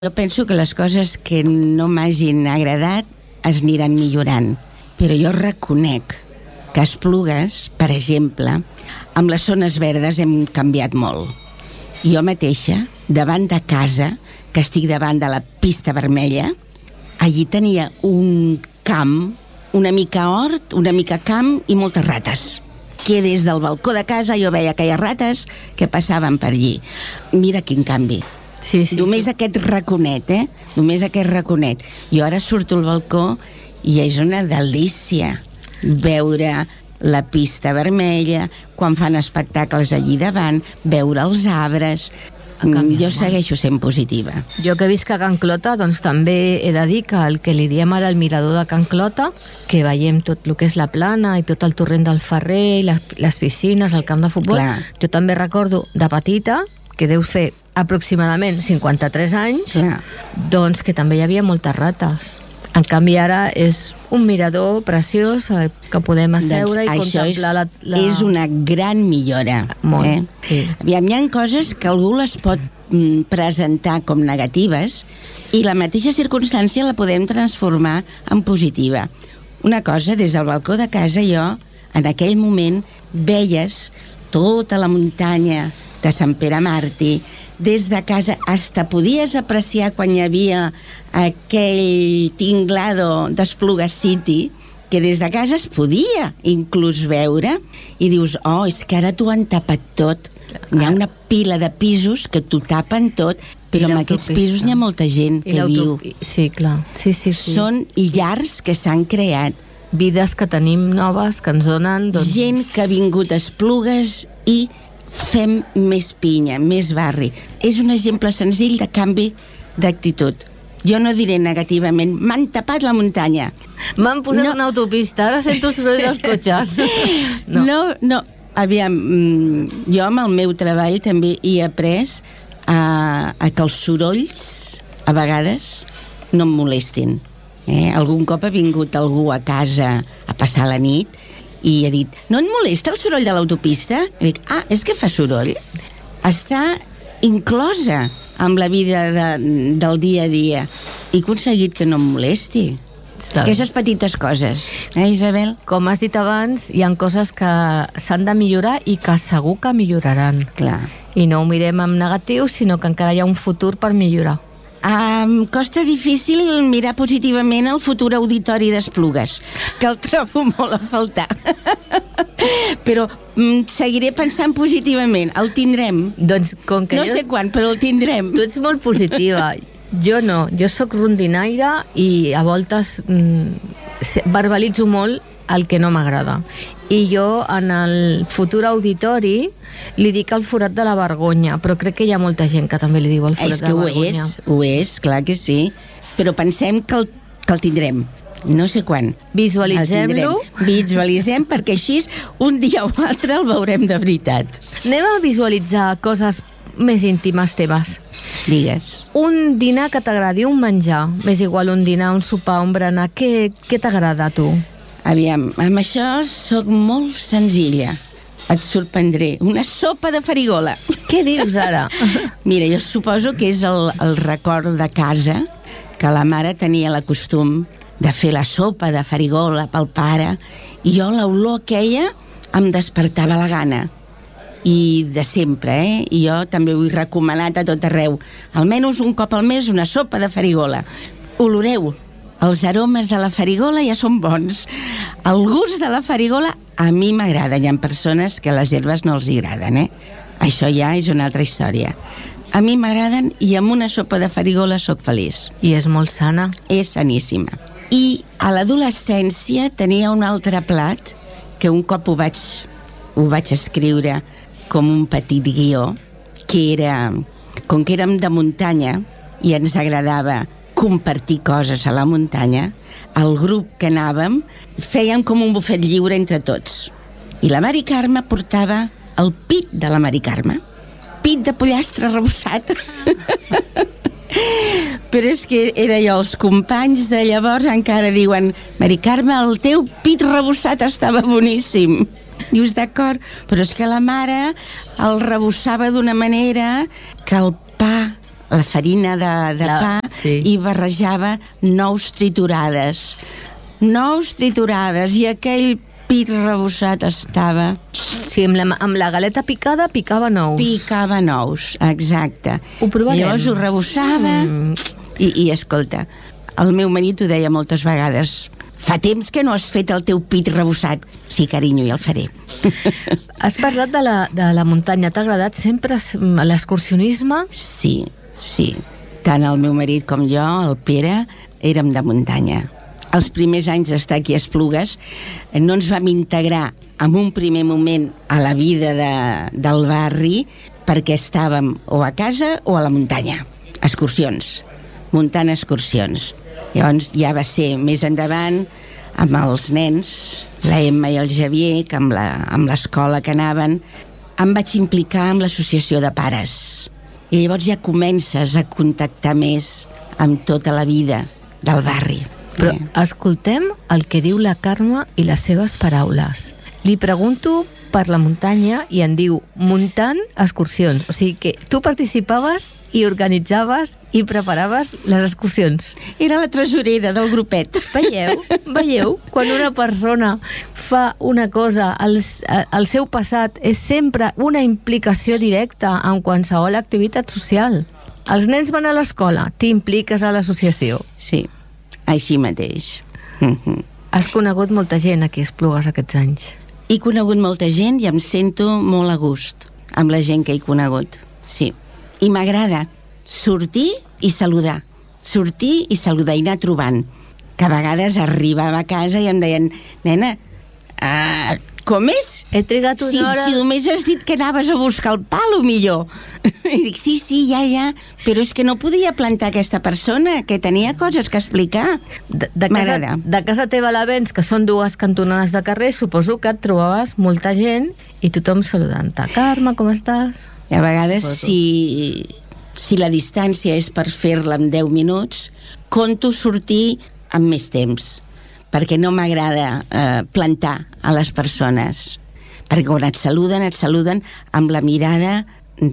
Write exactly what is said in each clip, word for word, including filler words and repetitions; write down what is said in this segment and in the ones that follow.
Jo penso que les coses que no m'hagin agradat es aniran millorant, però jo reconec que a Esplugues, per exemple, amb les zones verdes hem canviat molt. Jo mateixa, davant de casa, que estic davant de la pista vermella, allí tenia un camp, una mica hort, una mica camp i moltes rates, que des del balcó de casa jo veia aquelles rates que passaven per allí. Mira quin canvi. Sí, sí, Només sí. aquest raconet, eh? Només aquest raconet. Jo ara surto al balcó i és una delícia veure la pista vermella, quan fan espectacles allí davant, veure els arbres. Jo segueixo sent positiva. Jo que visc a Can Clota, doncs també he de dir que el que li diem ara al mirador de Can Clota, que veiem tot el que és la plana i tot el torrent del Ferrer, les, les piscines, el camp de futbol. Clar. Jo també recordo de petita, que deu fer aproximadament cinquanta-tres anys, Clar. doncs que també hi havia moltes rates. En canvi ara és un mirador preciós que podem asseure doncs i això contemplar és, la, la... és una gran millora. Molt, eh? sí. Aviam, hi ha coses que algú les pot mm, presentar com negatives i la mateixa circumstància la podem transformar en positiva. Una cosa, des del balcó de casa jo, en aquell moment, veies tota la muntanya de Sant Pere Màrtir. Des de casa hasta podies apreciar quan hi havia aquell tinglado d'Esplugues City, que des de casa es podia inclús veure, i dius, oh, és que ara t'ho han tapat tot. Hi ha una pila de pisos que t'ho tapen tot, però en aquests pisos n'hi ha molta gent que viu. Sí, clar. Sí, sí, sí. Són llars que s'han creat. Vides que tenim noves, que ens donen... Doncs... Gent que ha vingut a Esplugues i fem més pinya, més barri. És un exemple senzill de canvi d'actitud. Jo no diré negativament, m'han tapat la muntanya. M'han posat No. una autopista, ara sento el soroll dels cotxes. No, no, no. Aviam, mm, jo amb el meu treball també he après a, a que els sorolls, a vegades, no em molestin. Eh? Algun cop ha vingut algú a casa a passar la nit i ha dit, no et molesta el soroll de l'autopista? I dic, ah, és que fa soroll? Està inclosa amb la vida de, del dia a dia. He aconseguit que no em molesti. Està bé. Aquestes petites coses, eh, Isabel? Com has dit abans, hi ha coses que s'han de millorar i que segur que milloraran. Clar. I no ho mirem en negatiu, sinó que encara hi ha un futur per millorar. Em costa difícil mirar positivament el futur auditori d'Esplugues, que el trobo molt a faltar. Però mm, seguiré pensant positivament, el tindrem. Doncs com que No jo... sé quan, però el tindrem. Tu ets molt positiva. Jo no, jo sóc rondinaire i a voltes mm, se- verbalitzo molt el que no m'agrada. I jo en el futur auditori li dic el forat de la vergonya, però crec que hi ha molta gent que també li diu el forat És de que la ho vergonya. és, ho és, clar que sí. Però pensem que el, que el tindrem. No sé quan. Visualitzem-lo. El tindrem. Visualitzem, perquè així un dia o l'altre el veurem de veritat. Anem a visualitzar coses més íntimes teves. Digues. Un dinar que t'agradi, un menjar. M'és igual un dinar, un sopar, un berenar. Què, què t'agrada a tu? Aviam, amb això sóc molt senzilla. Et sorprendré. Una sopa de farigola. Què dius ara? Mira, jo suposo que és el, el record de casa, que la mare tenia la costum de fer la sopa de farigola pel pare, i jo l'olor aquella em despertava la gana. I de sempre, eh? I jo també ho he recomanat a tot arreu. Almenys un cop al mes una sopa de farigola. Oloreu. Els aromes de la farigola ja són bons. El gust de la farigola a mi m'agrada. Hi ha persones que les herbes no els agraden, eh? Això ja és una altra història. A mi m'agraden i amb una sopa de farigola sóc feliç. I és molt sana. És saníssima. I a l'adolescència tenia un altre plat que un cop ho vaig, ho vaig escriure com un petit guió, que era, com que érem de muntanya i ens agradava compartir coses a la muntanya, el grup que anàvem fèiem com un bufet lliure entre tots. I la Mari Carme portava el pit de la Mari Carme. Pit de pollastre arrebossat. Però és que era jo, els companys de llavors encara diuen, Mari Carme, el teu pit arrebossat estava boníssim. Dius, d'acord, però és que la mare el rebossava d'una manera que el pa la farina de, de La- pa sí. i barrejava nous triturades. Nous triturades, i aquell pit rebossat estava... Sí, amb la, amb la galeta picada picava nous. Picava nous, exacte. Ho provarem. Llavors ho rebossava Mm. i, i escolta, el meu marit ho deia moltes vegades: fa temps que no has fet el teu pit rebossat. Sí, carinyo, ja el faré. Has parlat de la, de la muntanya. T'ha agradat sempre l'excursionisme? Sí, sí. Tant el meu marit com jo, el Pere, érem de muntanya. Els primers anys d'estar aquí a Esplugues no ens vam integrar en un primer moment a la vida de, del barri perquè estàvem o a casa o a la muntanya. Excursions, muntant excursions. Llavors ja va ser més endavant amb els nens, la Emma i el Javier, que amb la- amb l'escola que anaven, em vaig implicar amb l'associació de pares. I llavors ja comences a contactar més amb tota la vida del barri. Però Eh. escoltem el que diu la Carme i les seves paraules. Li pregunto per la muntanya i em diu muntant excursions. O sigui que tu participaves i organitzaves i preparaves les excursions. Era la tresorera del grupet. Veieu? Veieu? Quan una persona fa una cosa, el, el seu passat és sempre una implicació directa en qualsevol activitat social. Els nens van a l'escola, t'impliques a l'associació. Sí, així mateix. Mhm. Has conegut molta gent aquí a Esplugues aquests anys. He conegut molta gent i em sento molt a gust amb la gent que he conegut, sí. I m'agrada sortir i saludar, sortir i saludar i anar trobant. Que a vegades arribava a casa i em deien: nena, uh, com és? He trigat una Si, hora... si només has dit que anaves a buscar el pal, o millor. I dic, sí, sí, ja, ja, però és que no podia plantar aquesta persona, que tenia coses que explicar. De, de, casa, M'agrada. de casa teva a l'Avens, que són dues cantonades de carrer, suposo que et trobaves molta gent i tothom saludant-te. Carme, com estàs? I a vegades, Suposo. si, si la distància és per fer-la en deu minuts, conto sortir amb més temps, perquè no m'agrada eh, plantar a les persones, perquè quan et saluden, et saluden amb la mirada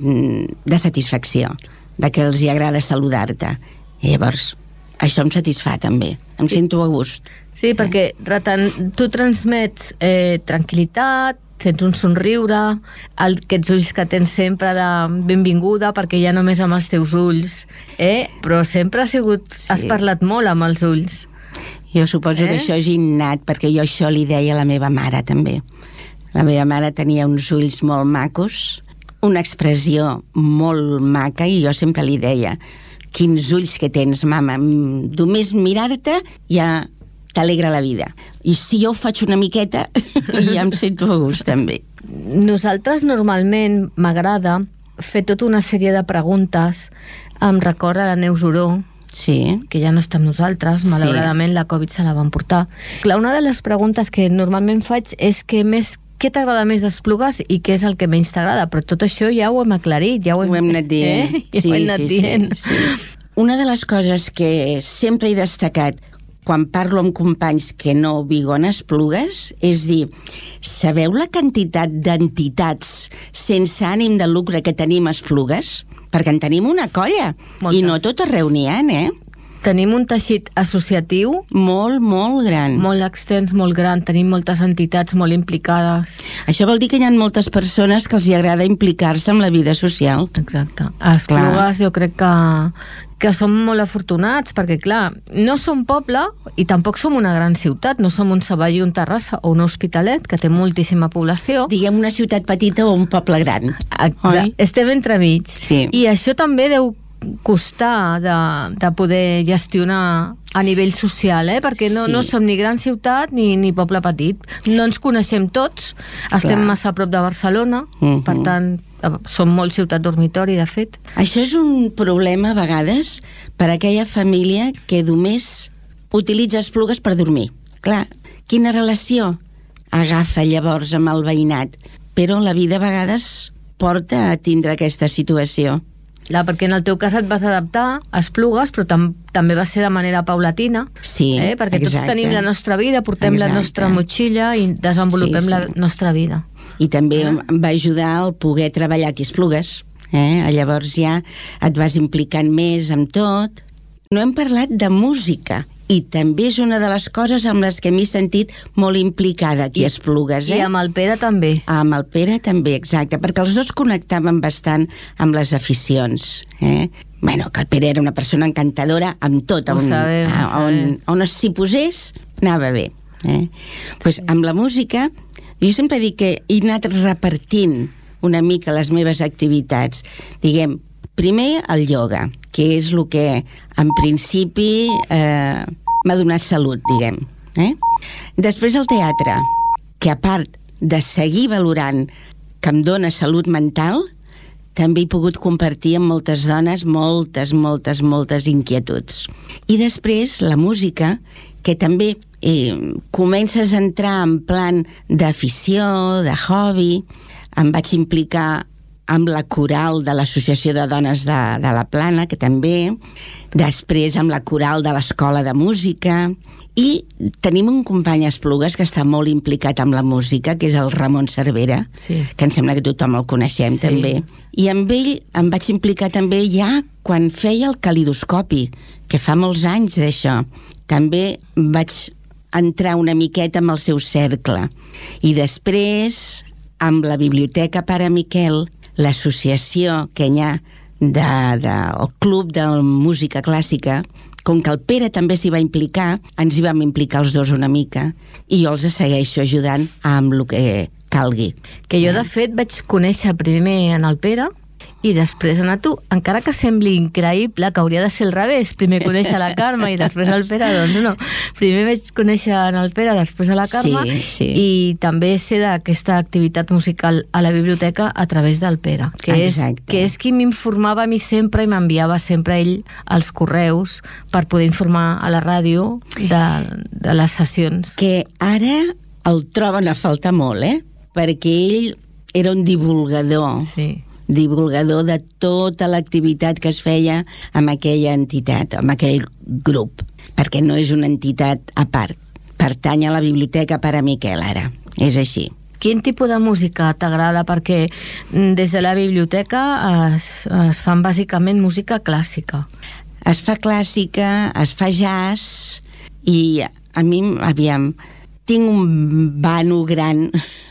mm, de satisfacció, de que els hi agrada saludar-te. I llavors, això em satisfà també, em sento a gust. Sí, perquè retan, tu transmets eh, tranquil·litat, tens un somriure, el, aquests ulls que tens sempre de benvinguda, perquè ja només amb els teus ulls, eh? Però sempre has sigut, Sí. has parlat molt amb els ulls. Jo suposo Eh? que això és innat, perquè jo això li deia a la meva mare també. La meva mare tenia uns ulls molt macos, una expressió molt maca, i jo sempre li deia: quins ulls que tens, mama, només mirar-te ja t'alegra la vida. I si jo ho faig una miqueta, ja em sento a gust també. Nosaltres normalment m'agrada fer tota una sèrie de preguntes. Em recorda la Neus Oró, Sí, que ja no està amb nosaltres, Sí. malauradament la Covid se la van portar. Clar, una de les preguntes que normalment faig és que més, què t'agrada més d'Esplugues i què és el que menys t'agrada, però tot això ja ho hem aclarit, ja ho hem, ho hem anat dient. Eh? Ja Sí, ho hem anat sí, dient. sí, sí. Una de les coses que sempre he destacat quan parlo amb companys que no viuen a Esplugues és dir: sabeu la quantitat d'entitats sense ànim de lucre que tenim a Esplugues? Perquè en tenim una colla. Moltes. I no tot arreu n'hi ha, eh? Tenim un teixit associatiu Molt, molt gran. molt extens, molt gran, tenim moltes entitats molt implicades. Això vol dir que hi ha moltes persones que els hi agrada implicar-se en la vida social. Exacte. A Esplugues jo crec que, que som molt afortunats, perquè clar, no som poble i tampoc som una gran ciutat, no som un Sabadell, un Terrassa o un Hospitalet, que té moltíssima població. Diguem una ciutat petita o un poble gran. Exacte. Oi? Estem entremig. Sí. I això també deu costar de, de poder gestionar a nivell social, eh? Perquè no, Sí. no som ni gran ciutat ni, ni poble petit. No ens coneixem tots, estem Clar. massa a prop de Barcelona, Mhm. per tant, som molt ciutat dormitori, de fet. Això és un problema a vegades per a aquella família que només utilitza Esplugues per dormir. Clar, quina relació agafa llavors amb el veïnat? Però la vida a vegades porta a tindre aquesta situació. Clar, perquè en el teu cas et vas adaptar a Esplugues, però tam també va ser de manera paulatina, Sí, eh? perquè exacte. tots tenim la nostra vida, portem Exacte. la nostra motxilla i desenvolupem Sí, sí. la nostra vida. I també em va ajudar el poder treballar aquí a Esplugues, Eh? Llavors ja et vas implicant més amb tot. No hem parlat de música, i també és una de les coses amb les que m'he sentit molt implicada aquí a Esplugues. Eh? I amb el Pere també. Amb el Pere també, exacte, perquè els dos connectaven bastant amb les aficions. Eh? Bueno, que el Pere era una persona encantadora amb tot. Ho on, sabem, a, ho sabem. On, on s'hi posés, anava bé. Eh? Pues, amb la música, jo sempre dic que he anat repartint una mica les meves activitats. Diguem, primer el ioga, que és el que en principi eh, m'ha donat salut, diguem. Eh? Després el teatre, que a part de seguir valorant que em dona salut mental, també he pogut compartir amb moltes dones moltes, moltes, moltes inquietuds. I després la música, que també eh, comences a entrar en plan d'afició, de hobby. Em vaig implicar amb la coral de l'Associació de Dones de, de la Plana, que també, després amb la coral de l'Escola de Música, i tenim un company a Esplugues que està molt implicat amb la música, que és el Ramon Cervera, sí. que em sembla que tothom el coneixem, sí. també. I amb ell em vaig implicar també ja quan feia el calidoscopi, que fa molts anys d'això. També vaig entrar una miqueta amb el seu cercle. I després, amb la Biblioteca Pare Miquel, l'associació que hi ha del de, de, Club de Música Clàssica, com que el Pere també s'hi va implicar, ens hi vam implicar els dos una mica, i jo els segueixo ajudant amb el que calgui. Que jo, de fet, vaig conèixer primer en el Pere, i després anar tu, encara que sembli increïble, que hauria de ser al revés, primer conèixer la Carme i després el Pere, doncs no. Primer vaig conèixer en el Pere, després a la Carme, sí, sí. I també sé d'aquesta activitat musical a la biblioteca a través del Pere, que, és, que és qui m'informava a mi sempre i m'enviava sempre ell els correus per poder informar a la ràdio de, de les sessions. Que ara el troben a faltar molt, eh? Perquè ell era un divulgador. Sí. divulgador de tota l'activitat que es feia amb aquella entitat, amb aquell grup, perquè no és una entitat a part. Pertany a la Biblioteca Pare Miquel, ara. És així. Quin tipus de música t'agrada? Perquè des de la biblioteca es, es fan bàsicament música clàssica. Es fa clàssica, es fa jazz, i a mi, aviam, tinc un vano gran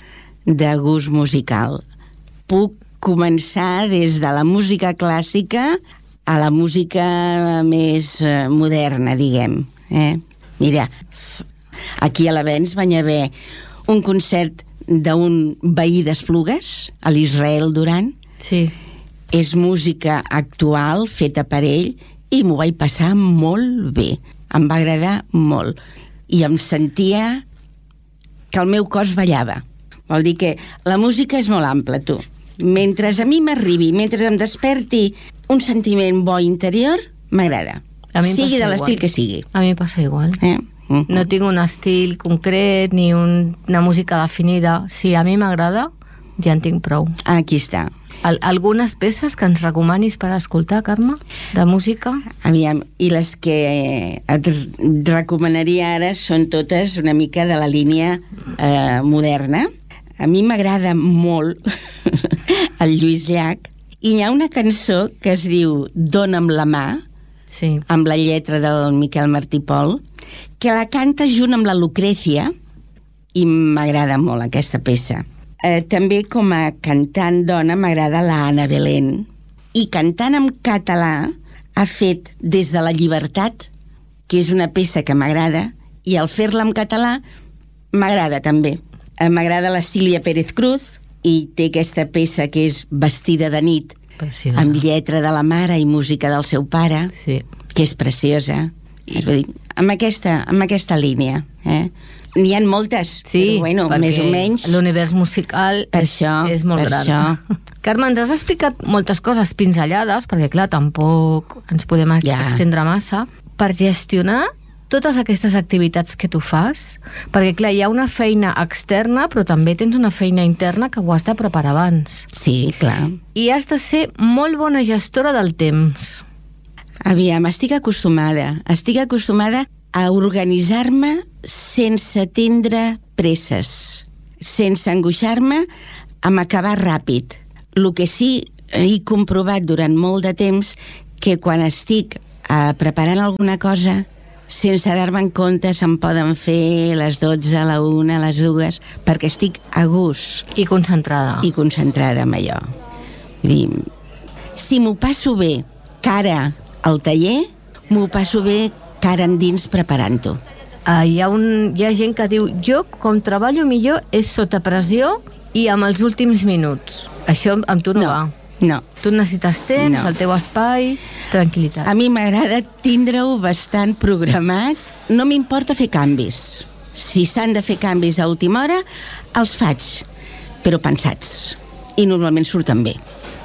de gust musical. Puc començar des de la música clàssica a la música més moderna, diguem. Eh? Mira, aquí a l'Avenç van haver un concert d'un veí d'Esplugues, a l'Israel Duran. Sí. És música actual, feta per ell, i m'ho vaig passar molt bé. Em va agradar molt. I em sentia que el meu cos ballava. Vol dir que la música és molt ampla, tu. Mentre a mi m'arribi, mentre em desperti un sentiment bo interior, m'agrada. Sigui de l'estil que sigui. A mi em passa igual. Eh? Uh-huh. No tinc un estil concret ni un, una música definida. Si a mi m'agrada, ja en tinc prou. Aquí està. Al, algunes peces que ens recomanis per escoltar, Carme, de música? Aviam, i les que et recomanaria ara són totes una mica de la línia eh, moderna. A mi m'agrada molt el Lluís Llach, i hi ha una cançó que es diu Dóna'm la mà, sí. amb la lletra del Miquel Martí Pol, que la canta junt amb la Lucrecia, i m'agrada molt aquesta peça. Eh, també com a cantant dona m'agrada la Anna Belén, i cantant en català ha fet Des de la llibertat, que és una peça que m'agrada, i al fer-la en català m'agrada també. M'agrada la Sílvia Pérez Cruz, i té aquesta peça que és Vestida de nit, preciosa, amb lletra de la mare i música del seu pare, sí. que és preciosa. I... Vull dir, amb aquesta, amb aquesta línia. Eh? N'hi ha moltes, sí, però bueno, més o menys... l'univers musical per és, això, és molt per gran. Això. Carme, ens has explicat moltes coses pinzellades, perquè clar, tampoc ens podem ja. extendre massa, per gestionar totes aquestes activitats que tu fas, perquè clar, hi ha una feina externa, però també tens una feina interna que ho has de preparar abans. Sí, clar. I has de ser molt bona gestora del temps. Aviam, estic acostumada, estic acostumada a organitzar-me sense tindre presses, sense angoixar-me amb acabar ràpid. El que sí he comprovat durant molt de temps que quan estic eh, preparant alguna cosa, sense dar-me'n compte se'm poden fer les dotze, la una, les dues, perquè estic a gust. I concentrada. I concentrada en allò. Vull dir, si m'ho passo bé cara al taller, m'ho passo bé cara endins preparant-ho. Uh, hi, ha un, hi ha gent que diu, jo com treballo millor és sota pressió i amb els últims minuts. Això amb tu no, no va. No. Tu necessites temps, no. El teu espai, tranquil·litat. A mi m'agrada tindre-ho bastant programat. No m'importa fer canvis. Si s'han de fer canvis a última hora, els faig, però pensats. I normalment surten bé.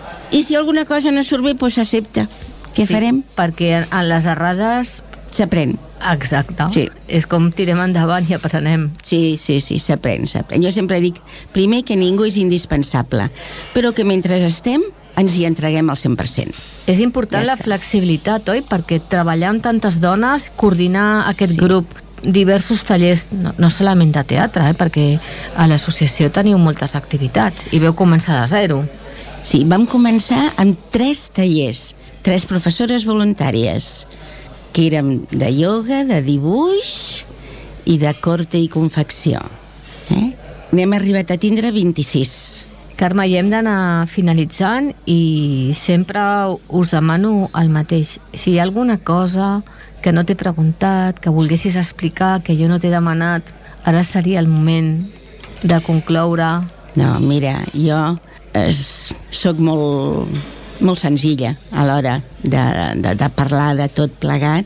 I si alguna cosa no surt bé, doncs s'accepta. Què sí, farem? Perquè en les errades s'aprèn. Exacte. Sí. És com tirem endavant i aprenem. Sí, sí, sí, s'aprèn, s'aprèn. Jo sempre dic, primer, que ningú és indispensable, però que mentre estem ens hi entreguem al cent per cent. És important ja la està. Flexibilitat, oi? Perquè treballar amb tantes dones, coordinar aquest sí. grup, diversos tallers, no, no solament de teatre, eh? Perquè a l'associació teniu moltes activitats i veu començar de zero. Sí, vam començar amb tres tallers, tres professores voluntàries, que érem de ioga, de dibuix i de corte i confecció. Eh? N'hem arribat a tindre vint-i-sis. Carme, ja hem d'anar finalitzant i sempre us demano el mateix. Si hi ha alguna cosa que no t'he preguntat, que volguessis explicar, que jo no t'he demanat, ara seria el moment de concloure. No, mira, jo es, soc molt, molt senzilla a l'hora de, de, de parlar de tot plegat.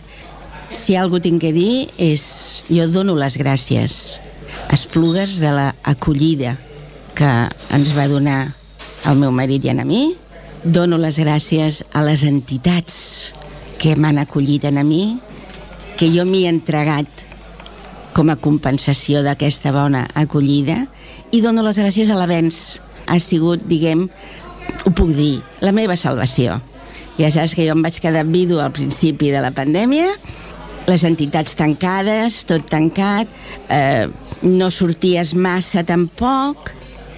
Si alguna cosa tinc que dir és, jo dono les gràcies a Esplugues de l'acollida que ens va donar el meu marit i a mi. Dono les gràcies a les entitats que m'han acollit a mi, que jo m'hi he entregat com a compensació d'aquesta bona acollida, i dono les gràcies a l'Avenç. Ha sigut, diguem, ho puc dir, la meva salvació. Ja saps que jo em vaig quedar vidu al principi de la pandèmia, les entitats tancades, tot tancat, eh, no sorties massa tampoc,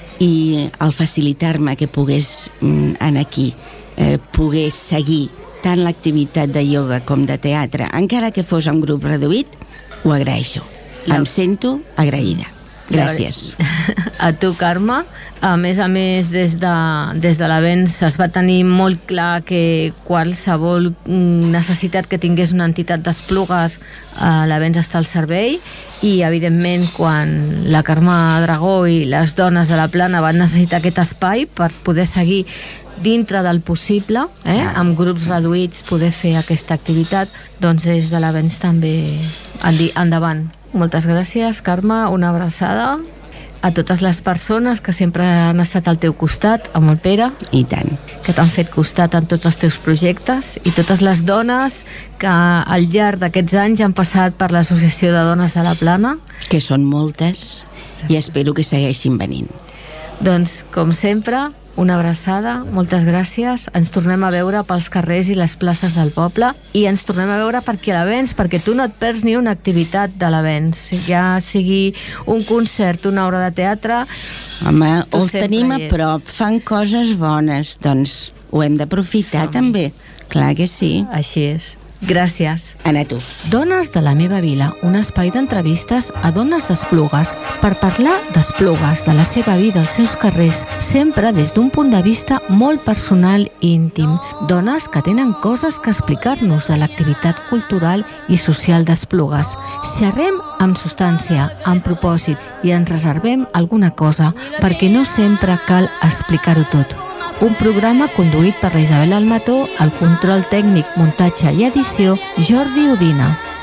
i al facilitar-me que pogués anar aquí, eh, pogués seguir tant l'activitat de ioga com de teatre, encara que fos un grup reduït, ho agraeixo. No. Em sento agraïda. Gràcies. A tu, Carme. A més a més, des de, des de l'Avenç es va tenir molt clar que qualsevol necessitat que tingués una entitat d'Esplugues, l'Avenç està al servei, i evidentment quan la Carme Dragó i les dones de la Plana van necessitar aquest espai per poder seguir dintre del possible, eh? Amb grups reduïts poder fer aquesta activitat, doncs des de l'Avenç també endavant. Moltes gràcies, Carme, una abraçada a totes les persones que sempre han estat al teu costat, amb el Pere. I tant. Que t'han fet costat en tots els teus projectes, i totes les dones que al llarg d'aquests anys han passat per l'Associació de Dones de la Plana. Que són moltes, i espero que segueixin venint. Doncs, com sempre, una abraçada, moltes gràcies. Ens tornem a veure pels carrers i les places del poble, i ens tornem a veure per aquí a l'Avenç, perquè tu no et perds ni una activitat de l'Avenç, ja sigui un concert, una obra de teatre. Home, el tenim a prop, fan coses bones, doncs ho hem d'aprofitar també. Clar que sí. Així és. Gràcies. Anna, tu. Dones de la meva vila, un espai d'entrevistes a dones d'Esplugues per parlar d'Esplugues, de la seva vida, els seus carrers, sempre des d'un punt de vista molt personal i íntim. Dones que tenen coses que explicar-nos de l'activitat cultural i social d'Esplugues. Xerrem amb substància, amb propòsit, i ens reservem alguna cosa, perquè no sempre cal explicar-ho tot. Un programa conduït per la Isabel Almató, el control tècnic, muntatge i edició, Jordi Udina.